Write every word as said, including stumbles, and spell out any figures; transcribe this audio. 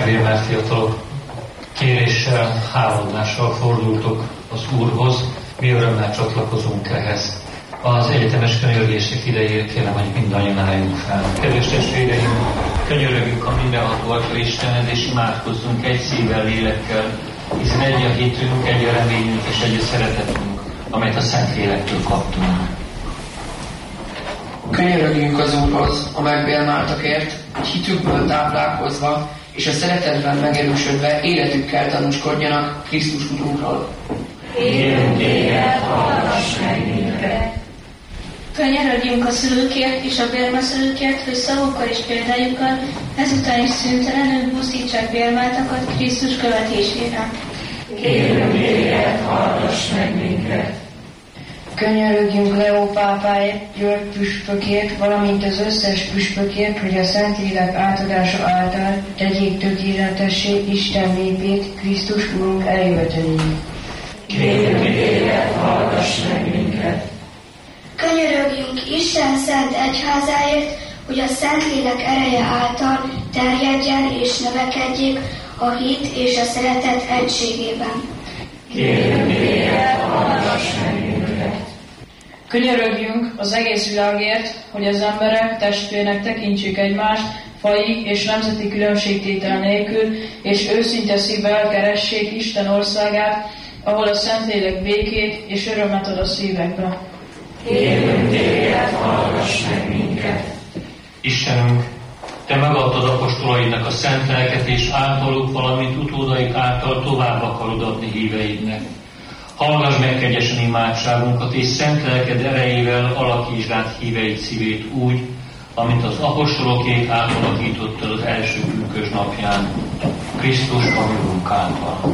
megvérmelt fiatalok, kéréssel, háladással fordultok az Úrhoz, mi örömmel csatlakozunk ehhez. Az egyetemes könyörgések idejére kérem, hogy mindannyian álljunk fel. Kedves testvéreim, könyörögjünk a mindenható Atya Istenhez, és imádkozzunk egy szívvel, lélekkel, hiszen egy a hitünk, egy a reményünk és egy a szeretetünk, amelyet a Szentlélektől kaptunk. Könyörögjünk az Úrhoz a megbélmáltakért, hogy hitükből táplálkozva és a szeretetben megerősödve életükkel tanúskodjanak Krisztus Urunkról. Kérünk téged, hallgass meg minket! Könyörögjünk a szülőkért és a bérmeszülőkért, hogy szavukkal és példájukkal ezután is szüntelenül buszítsák bérmáltakat Krisztus követésére. Kérünk téged, hallgass meg minket! Könyörögjünk Leó pápáért, György püspökért, valamint az összes püspökért, hogy a Szentlélek átadása által tegyék tökéletessé Isten népét Krisztus Urunk eljöveteléig. Kérünk téged, hallgass meg minket! Könyörögjünk Isten szent egyházáért, hogy a Szentlélek ereje által terjedjen és növekedjék a hit és a szeretet egységében. Kérünk téged, hallgass meg minket! Könyörögjünk az egész világért, hogy az emberek testvérnek tekintsék egymást, faji és nemzeti különbségtétel nélkül, és őszinte szívvel keressék Isten országát, ahol a Szentlélek békét és örömet ad a szívekbe. Kérünk téged, hallgass meg minket! Istenünk, Te megadtad apostolaidnak a szent lelket, és általuk, valamint utódaik által tovább akarod adni híveidnek. Hallgass meg kegyesen imádságunkat, és szent lelked erejével alakítsd át híveid szívét úgy, amint az apostolokét átalakítottad az első pünkösd napján, Krisztus a mi Urunk által.